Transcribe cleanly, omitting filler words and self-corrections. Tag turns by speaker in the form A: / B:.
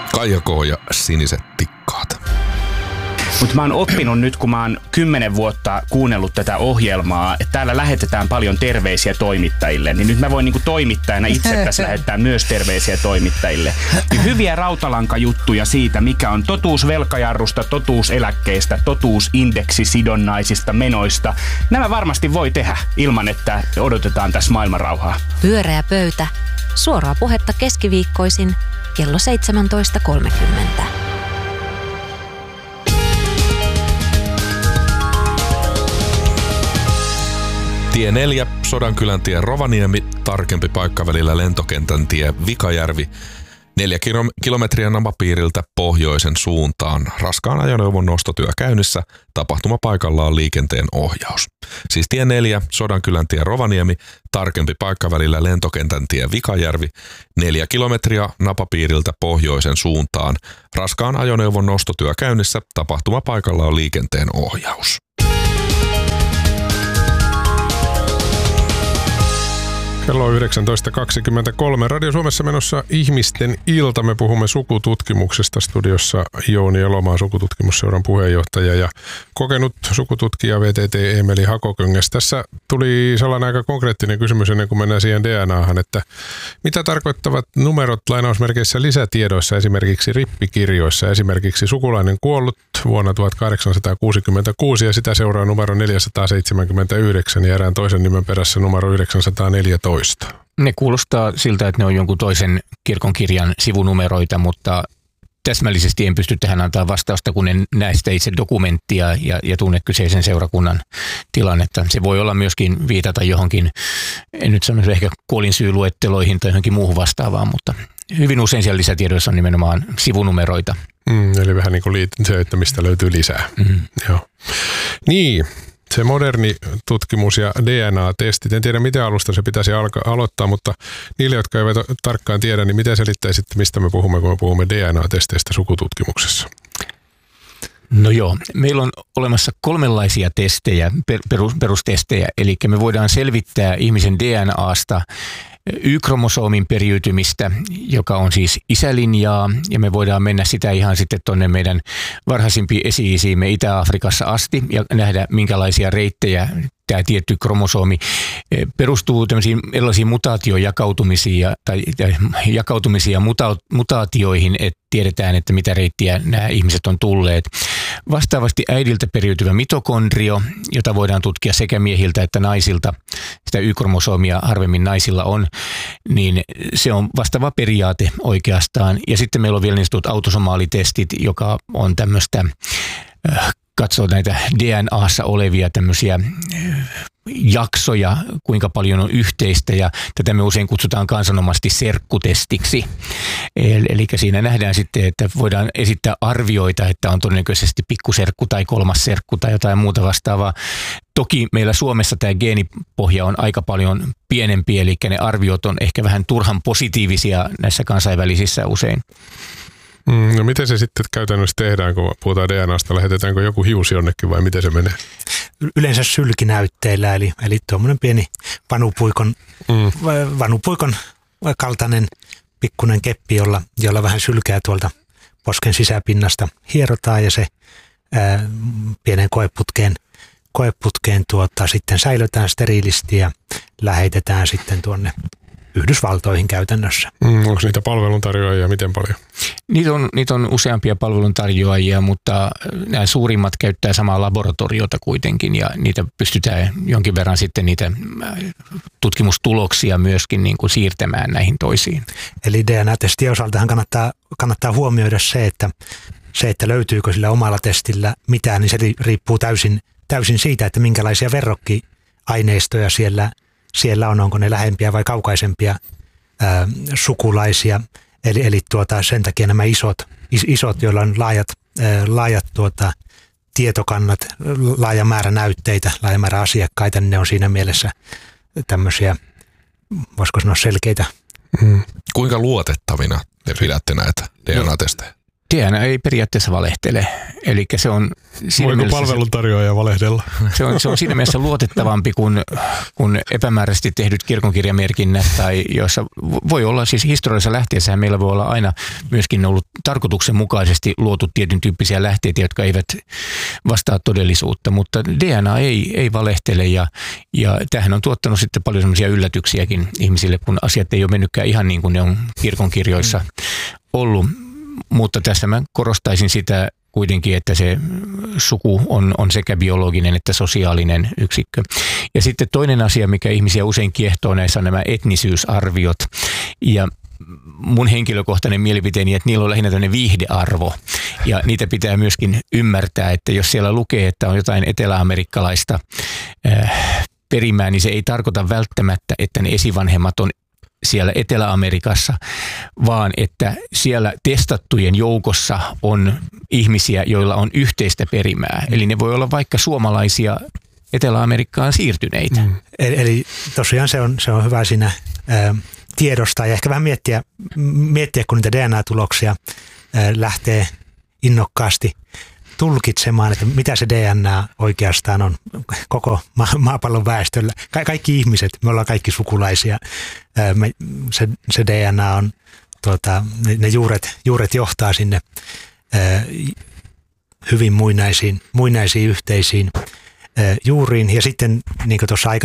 A: Kaija K. ja Siniset tikkaat.
B: Mutta mä oon oppinut nyt, kun mä oon 10 vuotta kuunnellut tätä ohjelmaa, että täällä lähetetään paljon terveisiä toimittajille, niin nyt mä voin niinku toimittajana itse tässä lähettää myös terveisiä toimittajille. Niin hyviä rautalankajuttuja siitä, mikä on totuus velkajarrusta, totuus eläkkeistä, totuus indeksisidonnaisista menoista. Nämä varmasti voi tehdä ilman, että odotetaan tässä maailmanrauhaa.
C: Pyöreä pöytä. Suoraa puhetta keskiviikkoisin kello 17.30.
A: Tie 4, Sodankylän tie Rovaniemi, tarkempi paikka välillä Lentokentän tie Vikajärvi. 4 kilometriä napapiiriltä pohjoisen suuntaan. Raskaan ajoneuvon nostotyö käynnissä, tapahtumapaikalla on liikenteen ohjaus. Siis tie 4, Sodankylän tie Rovaniemi, tarkempi paikka välillä Lentokentän tie Vikajärvi. 4 kilometriä napapiiriltä pohjoisen suuntaan. Raskaan ajoneuvon nostotyö käynnissä, tapahtumapaikalla on liikenteen ohjaus.
D: Kello on 19.23. Radio Suomessa menossa ihmisten ilta. Me puhumme sukututkimuksesta. Studiossa Jouni Elomaa, sukututkimusseuran puheenjohtaja ja kokenut sukututkija VTT Eemeli Hakoköngäs. Tässä tuli sellainen aika konkreettinen kysymys ennen kuin mennään siihen DNAhan, että mitä tarkoittavat numerot lainausmerkeissä lisätiedoissa, esimerkiksi rippikirjoissa, esimerkiksi sukulainen kuollut vuonna 1866 ja sitä seuraa numero 479 ja erään toisen nimen perässä numero 914.
E: Ne kuulostaa siltä, että ne on jonkun toisen kirkonkirjan sivunumeroita, mutta täsmällisesti en pysty tähän antaa vastausta, kun en näe sitä itse dokumenttia ja tunne kyseisen seurakunnan tilannetta. Se voi olla myöskin viitata johonkin, en nyt sano ehkä kuolinsyyluetteloihin tai johonkin muuhun vastaavaan, mutta hyvin usein siellä lisätiedoissa on nimenomaan sivunumeroita.
D: Eli vähän niin kuin se, että mistä löytyy lisää. Joo. Niin. Se moderni tutkimus ja DNA-testit, en tiedä miten alusta se pitäisi aloittaa, mutta niille, jotka eivät tarkkaan tiedä, niin miten selittäisitte, mistä me puhumme, kun me puhumme DNA-testeistä sukututkimuksessa?
E: No joo, meillä on olemassa 3 testejä, perustestejä, eli me voidaan selvittää ihmisen DNAsta Y-kromosoomin periytymistä, joka on siis isälinjaa, ja me voidaan mennä sitä ihan sitten tuonne meidän varhaisimpiin esi-isiimme Itä-Afrikassa asti ja nähdä, minkälaisia reittejä tämä tietty kromosoomi perustuu tämmöisiin erilaisiin mutaatiojakautumisiin ja mutaatioihin, että tiedetään, että mitä reittiä nämä ihmiset on tulleet. Vastaavasti äidiltä periytyvä mitokondrio, jota voidaan tutkia sekä miehiltä että naisilta, sitä Y-kromosoomia harvemmin naisilla on, niin se on vastaava periaate oikeastaan. Ja sitten meillä on vielä niin sanotut autosomaalitestit, joka on tämmöistä katsoo näitä DNAssa olevia tämmöisiä jaksoja, kuinka paljon on yhteistä, ja tätä me usein kutsutaan kansanomaisesti serkkutestiksi. Eli siinä nähdään sitten, että voidaan esittää arvioita, että on todennäköisesti pikkuserkku tai kolmas serkku tai jotain muuta vastaavaa. Toki meillä Suomessa tämä geenipohja on aika paljon pienempi, eli ne arviot on ehkä vähän turhan positiivisia näissä kansainvälisissä usein.
D: No miten se sitten käytännössä tehdään, kun puhutaan DNAsta? Lähetetäänkö joku hius jonnekin vai miten se menee?
F: Yleensä sylkinäytteillä, eli tuommoinen pieni vanupuikon kaltainen pikkuinen keppi, jolla vähän sylkää tuolta posken sisäpinnasta hierotaan ja se pienen koeputkeen sitten säilötään steriilisti ja lähetetään sitten tuonne Yhdysvaltoihin käytännössä.
D: Onko niitä palveluntarjoajia miten paljon?
E: Niitä on useampia palveluntarjoajia, mutta nämä suurimmat käyttää samaa laboratoriota kuitenkin ja niitä pystytään jonkin verran sitten niitä tutkimustuloksia myöskin niin kuin siirtämään näihin toisiin.
F: Eli DNA-testien osaltahan kannattaa huomioida se, että löytyykö sillä omalla testillä mitään, niin se riippuu täysin siitä, että minkälaisia verrokkiaineistoja siellä on, onko ne lähempiä vai kaukaisempia sukulaisia. Eli sen takia nämä isot, joilla on laajat tietokannat, laaja määrä näytteitä, laaja määrä asiakkaita, niin ne on siinä mielessä tämmöisiä, voisiko sanoa selkeitä.
A: Kuinka luotettavina te pidätte näitä DNA-testejä?
E: DNA ei periaatteessa valehtele. Eli se on
D: voiko palveluntarjoaja valehdella?
E: Se on siinä mielessä luotettavampi kuin epämääräisesti tehdyt kirkonkirjamerkinnät, tai joissa voi olla siis historiallisessa lähteessähän meillä voi olla aina myöskin ollut tarkoituksenmukaisesti luotu tietyn tyyppisiä lähteitä, jotka eivät vastaa todellisuutta, mutta DNA ei valehtele ja tämähän on tuottanut sitten paljon semmoisia yllätyksiäkin ihmisille, kun asiat ei ole mennytkään ihan niin kuin ne on kirkonkirjoissa ollut, mutta tässä mä korostaisin sitä kuitenkin, että se suku on sekä biologinen että sosiaalinen yksikkö. Ja sitten toinen asia, mikä ihmisiä usein kiehtoo näissä on nämä etnisyysarviot. Ja mun henkilökohtainen mielipiteeni, että niillä on lähinnä tämmöinen viihdearvo. Ja niitä pitää myöskin ymmärtää, että jos siellä lukee, että on jotain eteläamerikkalaista perimää, niin se ei tarkoita välttämättä, että ne esivanhemmat on siellä Etelä-Amerikassa, vaan että siellä testattujen joukossa on ihmisiä, joilla on yhteistä perimää. Eli ne voi olla vaikka suomalaisia Etelä-Amerikkaan siirtyneitä.
F: Eli tosiaan se on hyvä siinä tiedostaa ja ehkä vähän miettiä kun niitä DNA-tuloksia lähtee innokkaasti tulkitsemaan, että mitä se DNA oikeastaan on koko maapallon väestöllä. Kaikki ihmiset, me ollaan kaikki sukulaisia. Se DNA on, ne juuret johtaa sinne hyvin muinaisiin yhteisiin juuriin. Ja sitten, niin kuin tuossa